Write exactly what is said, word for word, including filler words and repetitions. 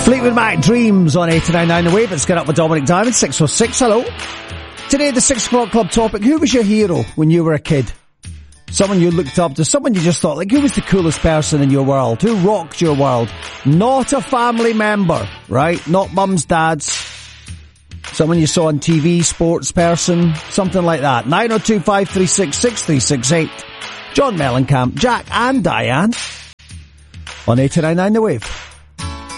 Fleetwood Mac Dreams on eighty-nine point nine The Wave. It's Get Up with Dominic Diamond, six oh six. Hello. Today, the six o'clock club topic. Who was your hero when you were a kid? Someone you looked up to, someone you just thought, like, who was the coolest person in your world? Who rocked your world? Not a family member, right? Not mums, dads. Someone you saw on T V, sports person, something like that. nine oh two, five three six, six three six eight. John Mellencamp, Jack and Diane on eighty-nine point nine The Wave.